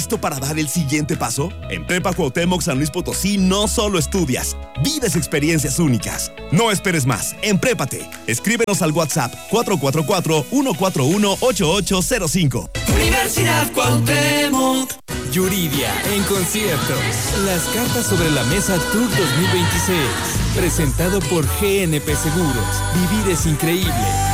¿Listo para dar el siguiente paso? En Prepa Cuauhtémoc San Luis Potosí no solo estudias, vives experiencias únicas. No esperes más, emprépate. Escríbenos al WhatsApp 444-141-8805. Universidad Cuauhtémoc. Yuridia en concierto. Las cartas sobre la mesa Tour 2026. Presentado por GNP Seguros. Vivir es increíble.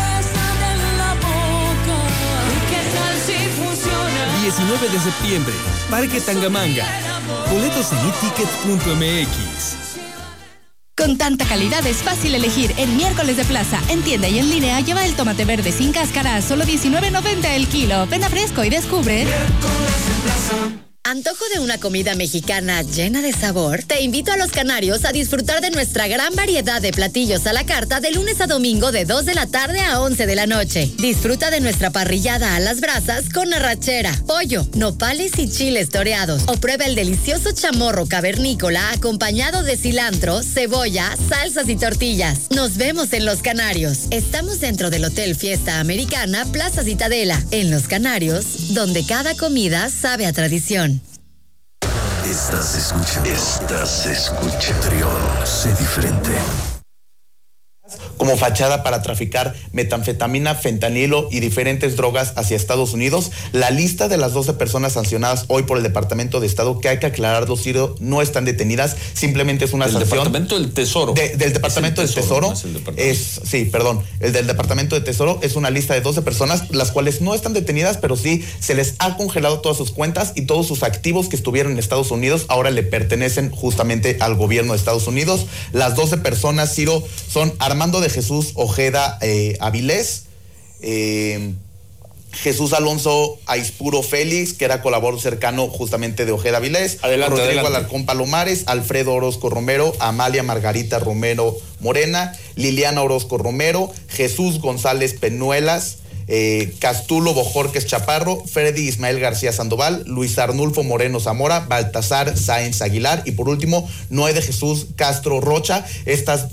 19 de septiembre, Parque Tangamanga. Boletos en eticket.mx. Con tanta calidad es fácil elegir. El miércoles de plaza, en tienda y en línea, lleva el tomate verde sin cáscara a solo $19.90 el kilo. Ven a Fresco y descubre. ¿Antojo de una comida mexicana llena de sabor? Te invito a Los Canarios a disfrutar de nuestra gran variedad de platillos a la carta de lunes a domingo de 2 de la tarde a 11 de la noche. Disfruta de nuestra parrillada a las brasas con arrachera, pollo, nopales y chiles toreados. O prueba el delicioso chamorro cavernícola acompañado de cilantro, cebolla, salsas y tortillas. Nos vemos en Los Canarios. Estamos dentro del Hotel Fiesta Americana Plaza Citadela. En Los Canarios, donde cada comida sabe a tradición. Estás escuchando Trión, sé diferente. Como fachada para traficar metanfetamina, fentanilo y diferentes drogas hacia Estados Unidos. La lista de las 12 personas sancionadas hoy por el Departamento de Estado, que hay que aclararlo, Ciro, no están detenidas, simplemente es una sanción. ¿El Departamento del Tesoro? Del Departamento del Tesoro. No es el departamento. El del Departamento de Tesoro es una lista de 12 personas, las cuales no están detenidas, pero sí se les ha congelado todas sus cuentas y todos sus activos que estuvieron en Estados Unidos ahora le pertenecen justamente al gobierno de Estados Unidos. Las 12 personas, Ciro, son Armando de Jesús Ojeda Avilés, Jesús Alonso Aispuro Félix, que era colaborador cercano justamente de Ojeda Avilés, Rodrigo Alarcón Palomares, Alfredo Orozco Romero, Amalia Margarita Romero Morena, Liliana Orozco Romero, Jesús González Penuelas, Castulo Bojorques Chaparro, Freddy Ismael García Sandoval, Luis Arnulfo Moreno Zamora, Baltasar Sáenz Aguilar y por último Noé de Jesús Castro Rocha. Estas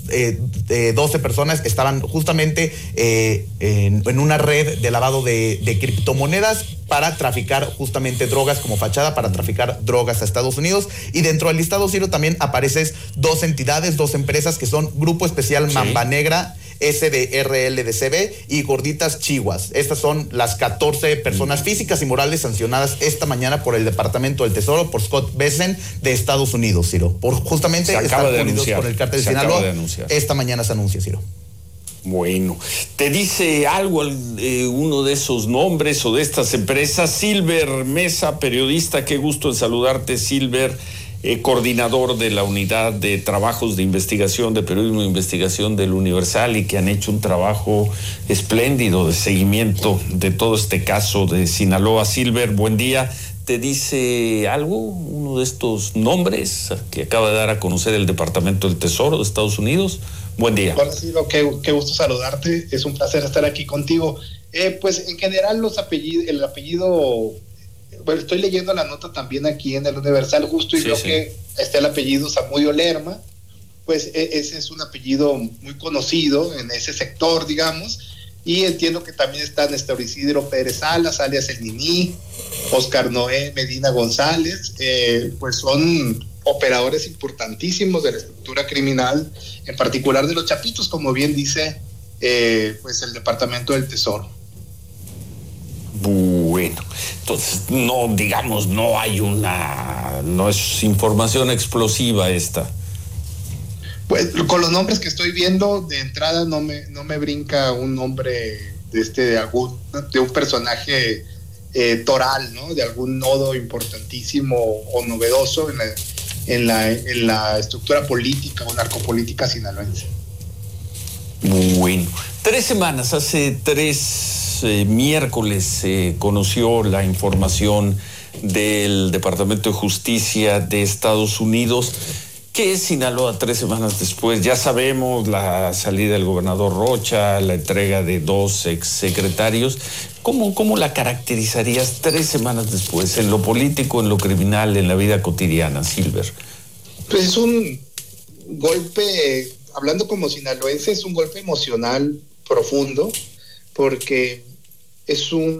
12 personas estaban justamente en una red de lavado de criptomonedas para traficar justamente drogas como fachada, para traficar drogas a Estados Unidos. Y dentro del listado, Ciro, también aparecen 2 entidades, 2 empresas que son Grupo Especial Mamba Negra, SDRLDCB y Gorditas Chihuas. Estas son las 14 personas físicas y morales sancionadas esta mañana por el Departamento del Tesoro, por Scott Bessent de Estados Unidos, Ciro. Por justamente estar unidos por el cártel de Sinaloa. Esta mañana se anuncia, Ciro. Bueno, ¿te dice algo uno de esos nombres o de estas empresas? Silver Mesa, periodista, qué gusto en saludarte, Silver. Coordinador de la Unidad de Trabajos de Investigación, de Periodismo de Investigación del Universal, y que han hecho un trabajo espléndido de seguimiento de todo este caso de Sinaloa. Silver, buen día. ¿Te dice algo uno de estos nombres que acaba de dar a conocer el Departamento del Tesoro de Estados Unidos? Buen día. Hola, Ciro, qué gusto saludarte. Es un placer estar aquí contigo. Pues en general el apellido... Bueno, estoy leyendo la nota también aquí en el Universal justo y veo que está el apellido Zamudio Lerma. Pues ese es un apellido muy conocido en ese sector, digamos, y entiendo que también está Néstor Isidro Pérez Salas, alias El Niní, Oscar Noé Medina González, pues son operadores importantísimos de la estructura criminal, en particular de los Chapitos, como bien dice pues el Departamento del Tesoro. Bueno, entonces no es información explosiva esta. Pues con los nombres que estoy viendo de entrada no me brinca un nombre de un personaje toral, ¿no? De algún nodo importantísimo o novedoso en la estructura política o narcopolítica sinaloense. Bueno, 3 semanas, hace 3 miércoles se conoció la información del Departamento de Justicia de Estados Unidos. ¿Qué es Sinaloa 3 semanas después? Ya sabemos la salida del gobernador Rocha, la entrega de 2 exsecretarios. ¿Cómo la caracterizarías 3 semanas después, en lo político, en lo criminal, en la vida cotidiana, Silver? Pues es un golpe, hablando como sinaloense, es un golpe emocional profundo, porque es un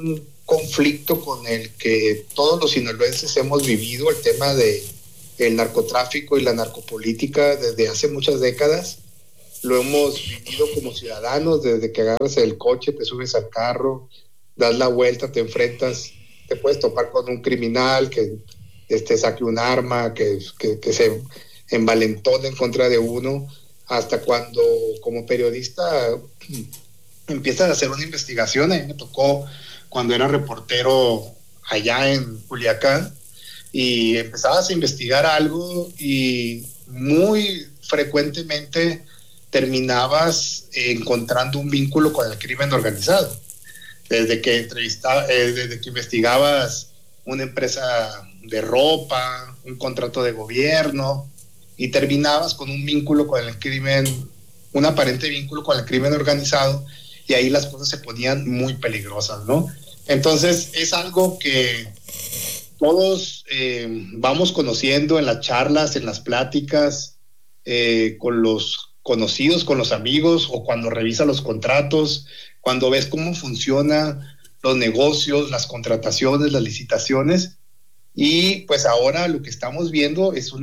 conflicto con el que todos los sinaloenses hemos vivido, el tema de el narcotráfico y la narcopolítica desde hace muchas décadas. Lo hemos vivido como ciudadanos, desde que agarras el coche, te subes al carro, das la vuelta, te enfrentas, te puedes topar con un criminal que saque un arma, que se envalentone en contra de uno, hasta cuando como periodista empiezas a hacer una investigación. A mí me tocó cuando era reportero allá en Culiacán, y empezabas a investigar algo y muy frecuentemente terminabas encontrando un vínculo con el crimen organizado. Desde que investigabas una empresa de ropa, un contrato de gobierno, y terminabas con un vínculo con el crimen, un aparente vínculo con el crimen organizado, y ahí las cosas se ponían muy peligrosas, ¿no? Entonces es algo que todos vamos conociendo en las charlas, en las pláticas, con los conocidos, con los amigos, o cuando revisas los contratos, cuando ves cómo funcionan los negocios, las contrataciones, las licitaciones. Y pues ahora lo que estamos viendo es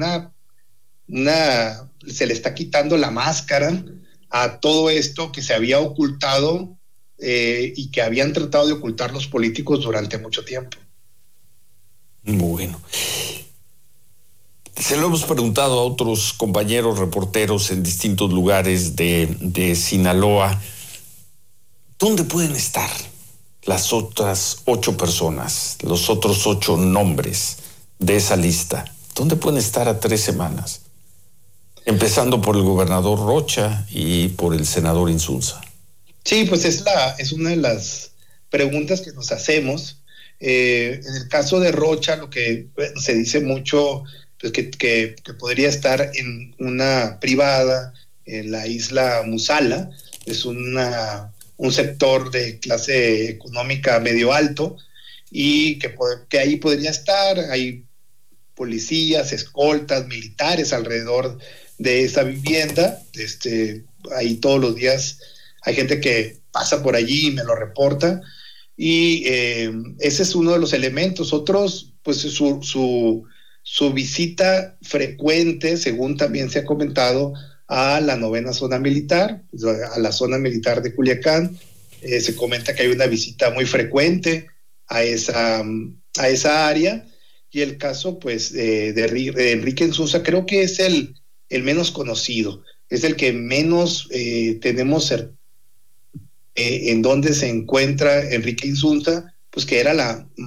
se le está quitando la máscara a todo esto que se había ocultado y que habían tratado de ocultar los políticos durante mucho tiempo. Bueno, se lo hemos preguntado a otros compañeros reporteros en distintos lugares de Sinaloa. ¿Dónde pueden estar las otras 8 personas, los otros 8 nombres de esa lista? ¿Dónde pueden estar a 3 semanas? Empezando por el gobernador Rocha y por el senador Insunza. Sí, pues es una de las preguntas que nos hacemos. En el caso de Rocha, lo que se dice mucho, pues que podría estar en una privada en la isla Musala. Es un sector de clase económica medio alto, y que ahí podría estar. Hay policías, escoltas, militares alrededor de esa vivienda. Ahí todos los días hay gente que pasa por allí y me lo reporta, y ese es uno de los elementos. Otros, pues su visita frecuente, según también se ha comentado, a la 9ª zona militar, a la zona militar de Culiacán. Se comenta que hay una visita muy frecuente a esa área. Y el caso, pues, de Enrique Insunza, creo que es el menos conocido, es el que menos tenemos en dónde se encuentra Enrique Insunza, pues que era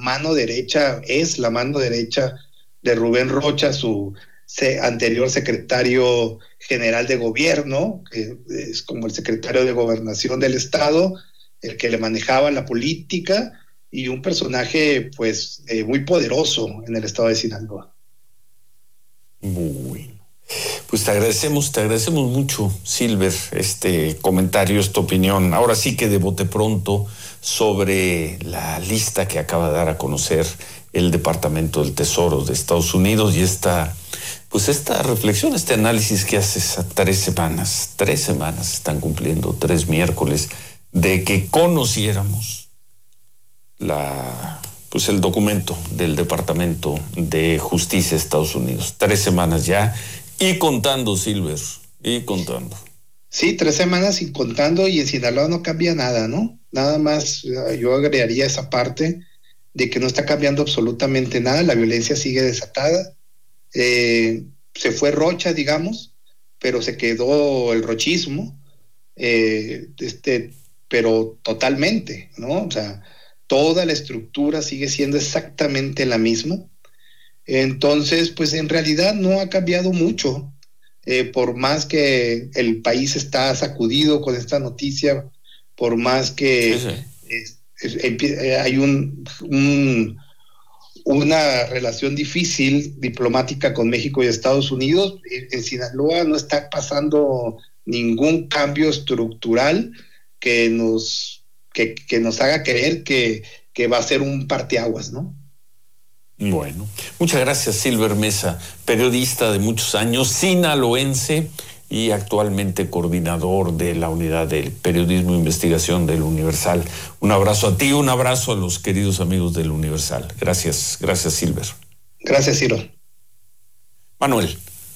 es la mano derecha de Rubén Rocha, su anterior secretario general de gobierno, que es como el secretario de gobernación del estado, el que le manejaba la política, y un personaje pues muy poderoso en el estado de Sinaloa. Bueno, pues te agradecemos mucho, Silver, este comentario, esta opinión. Ahora sí que de bote pronto sobre la lista que acaba de dar a conocer el Departamento del Tesoro de Estados Unidos, y esta reflexión, este análisis que haces a 3 semanas están cumpliendo, 3 miércoles de que conociéramos el documento del Departamento de Justicia de Estados Unidos. 3 semanas ya, y contando, Silver, y contando. Sí, 3 semanas y contando, y en Sinaloa no cambia nada, ¿no? Nada más, yo agregaría esa parte de que no está cambiando absolutamente nada. La violencia sigue desatada. Se fue Rocha, digamos, pero se quedó el rochismo, pero totalmente, ¿no? O sea, toda la estructura sigue siendo exactamente la misma. Entonces, pues en realidad no ha cambiado mucho, por más que el país está sacudido con esta noticia, por más que hay una relación difícil diplomática con México y Estados Unidos. En Sinaloa no está pasando ningún cambio estructural que nos haga creer que va a ser un parteaguas, ¿no? Bueno, muchas gracias, Silver Mesa, periodista de muchos años, sinaloense, y actualmente coordinador de la unidad del periodismo e investigación del Universal. Un abrazo a ti, un abrazo a los queridos amigos del Universal. Gracias, Silver. Gracias, Ciro. Manuel.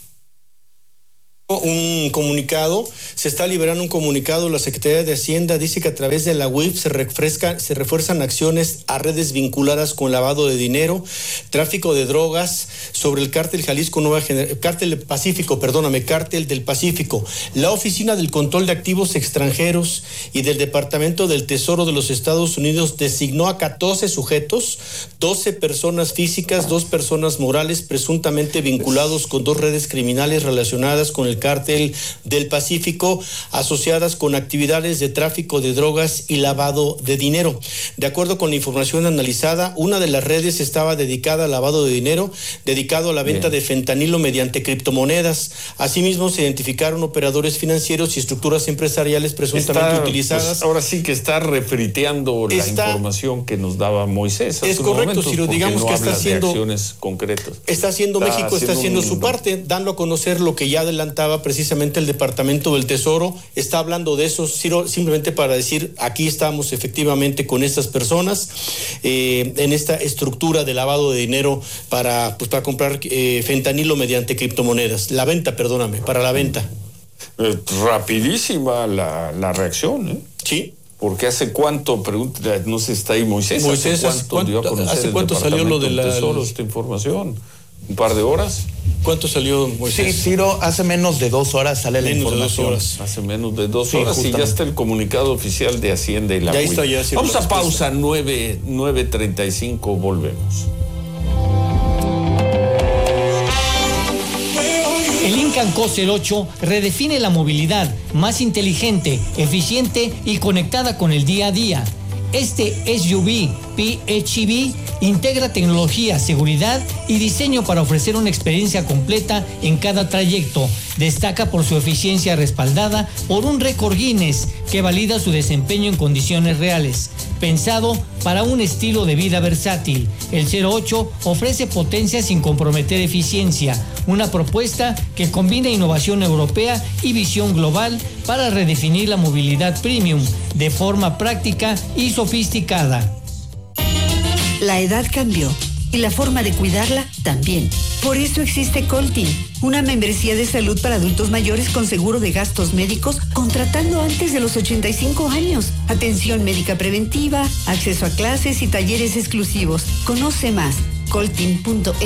Un comunicado, se está liberando un comunicado, la Secretaría de Hacienda dice que a través de la UIF se refuerzan acciones a redes vinculadas con lavado de dinero, tráfico de drogas, sobre el cártel Jalisco Cártel del Pacífico. La Oficina del Control de Activos Extranjeros y del Departamento del Tesoro de los Estados Unidos designó a 14 sujetos, 12 personas físicas, 2 personas morales, presuntamente vinculados con 2 redes criminales relacionadas con el Cártel del Pacífico, asociadas con actividades de tráfico de drogas y lavado de dinero. De acuerdo con la información analizada, una de las redes estaba dedicada al lavado de dinero, dedicado a la venta de fentanilo mediante criptomonedas. Asimismo, se identificaron operadores financieros y estructuras empresariales presuntamente utilizadas. Pues ahora sí que está refriteando la información que nos daba Moisés. Es correcto, si lo digamos no que está haciendo acciones concretas. México está haciendo su parte, dando a conocer lo que ya adelantaba precisamente el Departamento del Tesoro. Está hablando de eso, Ciro, simplemente para decir, aquí estamos efectivamente con estas personas en esta estructura de lavado de dinero para comprar fentanilo mediante criptomonedas. Para la venta. Rapidísima la reacción, ¿eh? Sí. Porque hace cuánto, no sé si está ahí Moisés, ¿hace cuánto salió lo de Tesoro, esta información? ¿Un par de horas? ¿Cuánto salió, Moisés? Sí, Ciro, hace menos de 2 horas sale la información. Hace menos de 2 horas y ya está el comunicado oficial de Hacienda y la UIF. Vamos a pausa, 9:35, volvemos. El Lincoln Co. 08 redefine la movilidad más inteligente, eficiente y conectada con el día a día. Este SUV PHEV integra tecnología, seguridad y diseño para ofrecer una experiencia completa en cada trayecto. Destaca por su eficiencia respaldada por un récord Guinness que valida su desempeño en condiciones reales. Pensado para un estilo de vida versátil, el 08 ofrece potencia sin comprometer eficiencia, una propuesta que combina innovación europea y visión global para redefinir la movilidad premium de forma práctica y sofisticada. La edad cambió y la forma de cuidarla también. Por eso existe Coltin, una membresía de salud para adultos mayores con seguro de gastos médicos contratando antes de los 85 años. Atención médica preventiva, acceso a clases y talleres exclusivos. Conoce más, coltin.mx.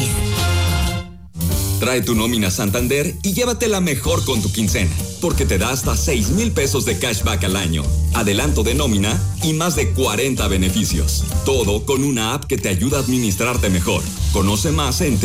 Trae tu nómina Santander y llévatela mejor con tu quincena, porque te da hasta 6,000 pesos de cashback al año, adelanto de nómina y más de 40 beneficios. Todo con una app que te ayuda a administrarte mejor. Conoce más en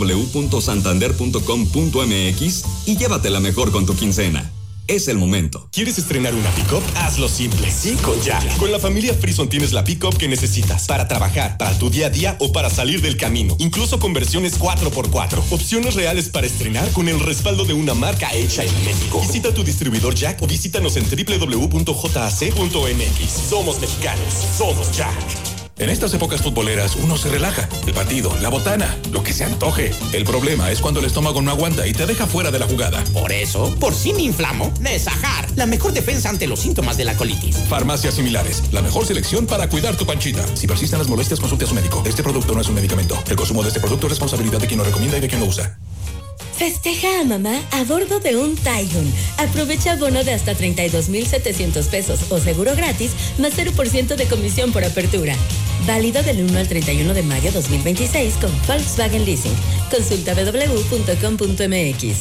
www.santander.com.mx y llévatela mejor con tu quincena. Es el momento. ¿Quieres estrenar una pick-up? Hazlo simple. Sí, con Jack. Con la familia Frison tienes la pick-up que necesitas para trabajar, para tu día a día o para salir del camino. Incluso con versiones 4x4. Opciones reales para estrenar con el respaldo de una marca hecha en México. Visita tu distribuidor Jack o visítanos en www.jac.mx. Somos mexicanos. Somos Jack. En estas épocas futboleras uno se relaja. El partido, la botana, lo que se antoje. El problema es cuando el estómago no aguanta y te deja fuera de la jugada. Por eso, por si me inflamo, Nesajar, la mejor defensa ante los síntomas de la colitis. Farmacias Similares, la mejor selección para cuidar tu panchita. Si persisten las molestias, consulte a su médico. Este producto no es un medicamento. El consumo de este producto es responsabilidad de quien lo recomienda y de quien lo usa. Festeja a mamá a bordo de un Taigun. Aprovecha bono de hasta 32,700 pesos o seguro gratis, más 0% de comisión por apertura. Válido del 1 al 31 de mayo 2026 con Volkswagen Leasing. Consulta www.com.mx.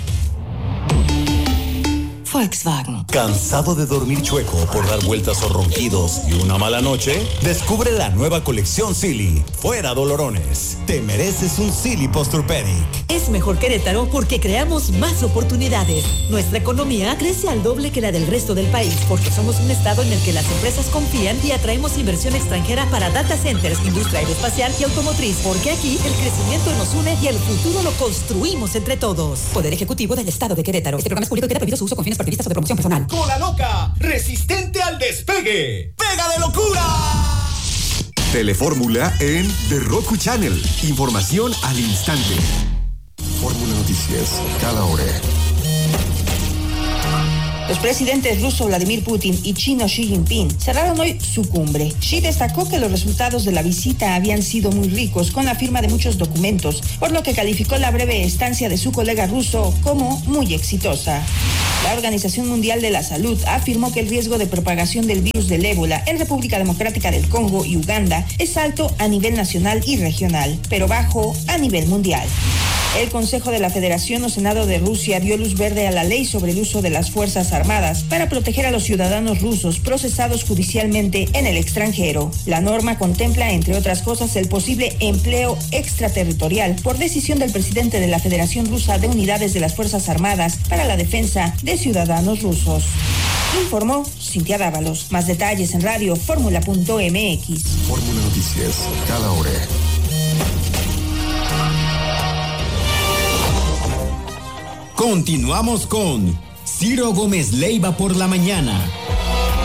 Volkswagen. ¿Cansado de dormir chueco por dar vueltas o ronquidos y una mala noche? Descubre la nueva colección Silly. Fuera dolorones. Te mereces un Silly Posturpedic. Es mejor Querétaro porque creamos más oportunidades. Nuestra economía crece al doble que la del resto del país porque somos un estado en el que las empresas confían y atraemos inversión extranjera para data centers, industria aeroespacial y automotriz. Porque aquí el crecimiento nos une y el futuro lo construimos entre todos. Poder Ejecutivo del Estado de Querétaro. Este programa es público y queda prohibido su uso con fines partidistas o de promoción personal. Cola loca, resistente al despegue. ¡Pega de locura! Telefórmula en The Roku Channel. Información al instante. Fórmula Noticias, cada hora. Los presidentes ruso Vladimir Putin y chino Xi Jinping cerraron hoy su cumbre. Xi destacó que los resultados de la visita habían sido muy ricos, con la firma de muchos documentos, por lo que calificó la breve estancia de su colega ruso como muy exitosa. La Organización Mundial de la Salud afirmó que el riesgo de propagación del virus del ébola en República Democrática del Congo y Uganda es alto a nivel nacional y regional, pero bajo a nivel mundial. El Consejo de la Federación o Senado de Rusia dio luz verde a la ley sobre el uso de las Fuerzas Armadas para proteger a los ciudadanos rusos procesados judicialmente en el extranjero. La norma contempla, entre otras cosas, el posible empleo extraterritorial por decisión del presidente de la Federación Rusa de unidades de las Fuerzas Armadas para la defensa de ciudadanos rusos. Informó Cintia Dávalos. Más detalles en radio fórmula.mx. Fórmula Noticias, cada hora. Continuamos con Ciro Gómez Leiva por la mañana.